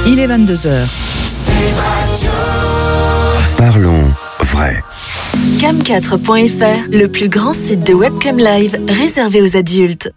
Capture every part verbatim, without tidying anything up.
Il est vingt-deux heures. Parlons vrai. cam quatre point f r, le plus grand site de webcam live réservé aux adultes.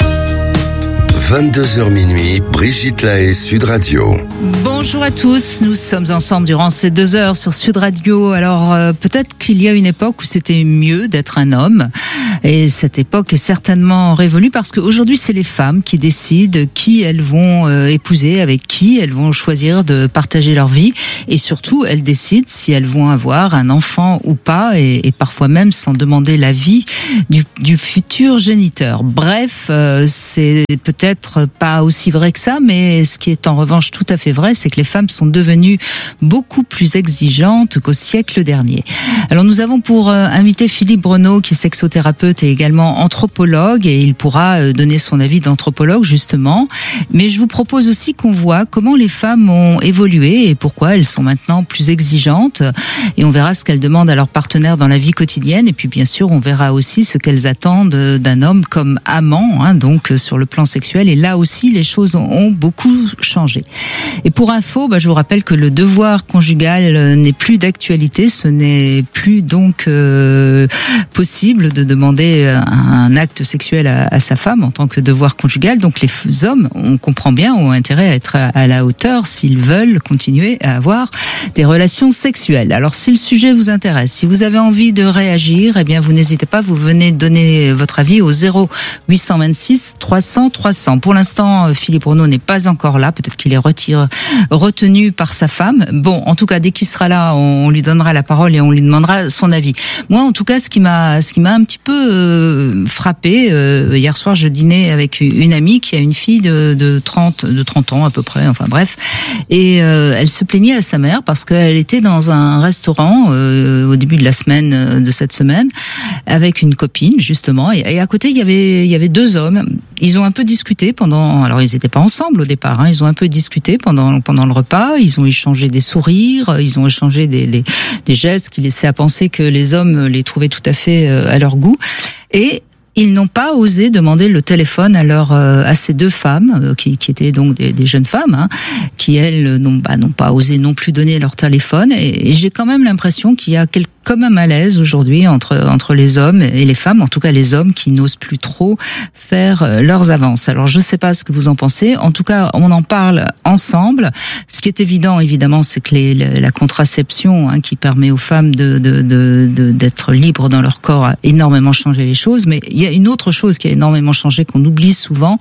vingt-deux heures minuit, Brigitte Lahaie, Sud Radio. Bonjour à tous, nous sommes ensemble durant ces deux heures sur Sud Radio. Alors euh, peut-être qu'il y a une époque où c'était mieux d'être un homme, et cette époque est certainement révolue parce qu'aujourd'hui c'est les femmes qui décident qui elles vont euh, épouser, avec qui elles vont choisir de partager leur vie, et surtout elles décident si elles vont avoir un enfant ou pas, et, et parfois même sans demander l'avis du, du futur géniteur. Bref, euh, c'est peut-être pas aussi vrai que ça, mais ce qui est en revanche tout à fait vrai, c'est que les femmes sont devenues beaucoup plus exigeantes qu'au siècle dernier. Alors nous avons pour euh, invité Philippe Breneau, qui est sexothérapeute et également anthropologue, et il pourra euh, donner son avis d'anthropologue justement. Mais je vous propose aussi qu'on voit comment les femmes ont évolué et pourquoi elles sont maintenant plus exigeantes, et on verra ce qu'elles demandent à leur partenaire dans la vie quotidienne, et puis bien sûr on verra aussi ce qu'elles attendent d'un homme comme amant, hein, donc sur le plan sexuel. Et là aussi, les choses ont beaucoup changé. Et pour info, bah, je vous rappelle que le devoir conjugal n'est plus d'actualité. Ce n'est plus donc euh, possible de demander un acte sexuel à, à sa femme en tant que devoir conjugal. Donc les hommes, on comprend bien, ont intérêt à être à, à la hauteur s'ils veulent continuer à avoir des relations sexuelles. Alors si le sujet vous intéresse, si vous avez envie de réagir, eh bien vous n'hésitez pas, vous venez donner votre avis au zéro huit cent vingt-six trois cents trois cents. Pour l'instant, Philippe Breneau n'est pas encore là. Peut-être qu'il est retiré, retenu par sa femme. Bon, en tout cas, dès qu'il sera là, on lui donnera la parole et on lui demandera son avis. Moi, en tout cas, ce qui m'a, ce qui m'a un petit peu euh, frappé, euh, hier soir, je dînais avec une amie qui a une fille de, de trente, de trente ans à peu près. Enfin bref, et euh, elle se plaignait à sa mère parce qu'elle était dans un restaurant euh, au début de la semaine, de cette semaine, avec une copine justement, et, et à côté il y avait, il y avait deux hommes. Ils ont un peu discuté pendant, alors ils n'étaient pas ensemble au départ, hein, ils ont un peu discuté pendant pendant le repas, ils ont échangé des sourires, ils ont échangé des des, des gestes qui laissaient à penser que les hommes les trouvaient tout à fait à leur goût, et ils n'ont pas osé demander le téléphone à leur, à ces deux femmes qui, qui étaient donc des, des jeunes femmes, hein, qui elles n'ont, bah, n'ont pas osé non plus donner leur téléphone. Et, et j'ai quand même l'impression qu'il y a quelque, comme un malaise aujourd'hui entre entre les hommes et les femmes, en tout cas les hommes qui n'osent plus trop faire leurs avances. Alors je ne sais pas ce que vous en pensez. En tout cas, on en parle ensemble. Ce qui est évident, évidemment, c'est que les, la contraception, hein, qui permet aux femmes de, de, de, de d'être libres dans leur corps, a énormément changé les choses. Mais il y a une autre chose qui a énormément changé, qu'on oublie souvent,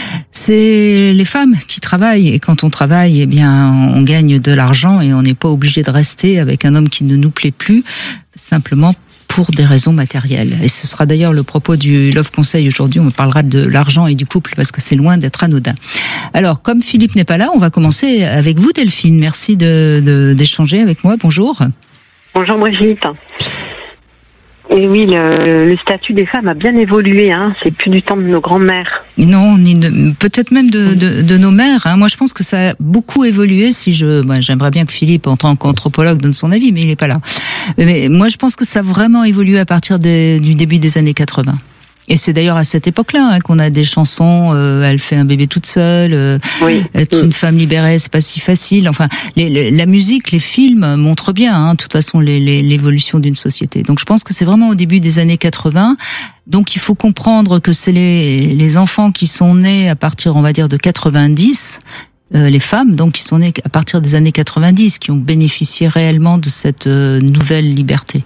c'est les femmes qui travaillent. Et quand on travaille, eh bien, on gagne de l'argent et on n'est pas obligé de rester avec un homme qui ne nous plaît plus, simplement pour des raisons matérielles. Et ce sera d'ailleurs le propos du Love Conseil aujourd'hui. On parlera de l'argent et du couple parce que c'est loin d'être anodin. Alors, comme Philippe n'est pas là, on va commencer avec vous, Delphine. Merci de, de, d'échanger avec moi. Bonjour. Bonjour Brigitte. Et oui, le, le statut des femmes a bien évolué, hein. C'est plus du temps de nos grands-mères. Non, ni de, peut-être même de, de, de nos mères, hein. Moi, je pense que ça a beaucoup évolué. Si je, moi, j'aimerais bien que Philippe, en tant qu'anthropologue, donne son avis, mais il n'est pas là. Mais moi, je pense que ça a vraiment évolué à partir des, du début des années quatre-vingts. Et c'est d'ailleurs à cette époque-là, hein, qu'on a des chansons, euh, elle fait un bébé toute seule, euh, oui. être oui. une femme libérée, c'est pas si facile. Enfin, les, les, la musique, les films montrent bien, hein, de toute façon, les, les, l'évolution d'une société. Donc, je pense que c'est vraiment au début des années quatre-vingts. Donc, il faut comprendre que c'est les, les enfants qui sont nés à partir, on va dire, de quatre-vingt-dix. Euh, les femmes, donc, qui sont nées à partir des années quatre-vingt-dix, qui ont bénéficié réellement de cette euh, nouvelle liberté.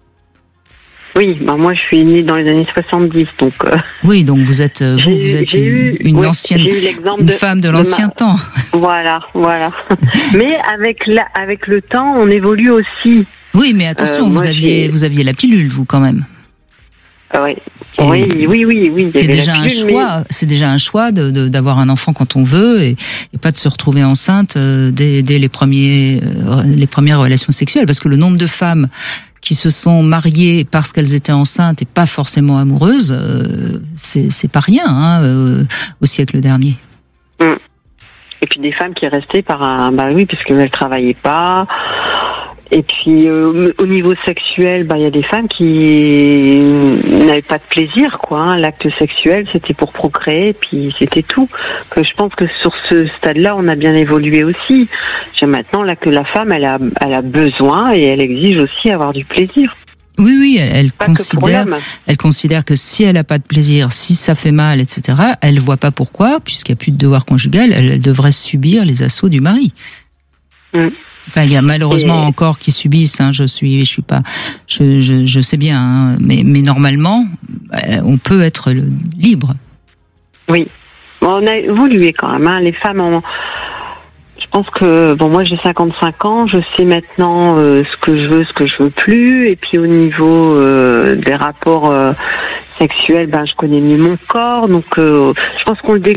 Oui, bah moi je suis née dans les années soixante-dix, donc. Euh, oui, donc vous êtes vous, vous êtes une, eu, une oui, ancienne, une de, femme de de l'ancien ma... temps. Voilà, voilà. Mais avec la, avec le temps, on évolue aussi. Oui, mais attention, euh, vous aviez, j'ai... vous aviez la pilule, vous quand même. Oui, oui, oui, oui, oui. C'est déjà un choix. Mais... C'est déjà un choix de, de, d'avoir un enfant quand on veut et, et pas de se retrouver enceinte dès, dès les premiers, les premières relations sexuelles, parce que le nombre de femmes qui se sont mariées parce qu'elles étaient enceintes et pas forcément amoureuses, euh, c'est, c'est pas rien, hein, euh, au siècle dernier. Mmh. Et puis des femmes qui restaient par un, bah oui, parce qu'elles travaillaient pas. Et puis euh, au niveau sexuel, bah il y a des femmes qui n'avaient pas de plaisir, quoi. Hein. L'acte sexuel, c'était pour procréer, puis c'était tout. Que je pense que sur ce stade-là, on a bien évolué aussi. J'ai maintenant là que la femme, elle a, elle a besoin et elle exige aussi avoir du plaisir. Oui, oui, elle, elle Pas considère, que pour l'homme. elle considère que si elle n'a pas de plaisir, si ça fait mal, et cetera, elle voit pas pourquoi, puisqu'il n'y a plus de devoir conjugal, elle, elle devrait subir les assauts du mari. Mm. Enfin, il y a malheureusement Et... encore qui subissent. Hein, je suis, je suis pas, je, je, je sais bien, hein, mais, mais normalement, on peut être libre. Oui, bon, on a évolué quand même. Hein. Les femmes, ont... je pense que bon, moi j'ai cinquante-cinq ans, je sais maintenant euh, ce que je veux, ce que je veux plus, et puis au niveau euh, des rapports euh, sexuels, ben je connais mieux mon corps, donc euh, je pense qu'on le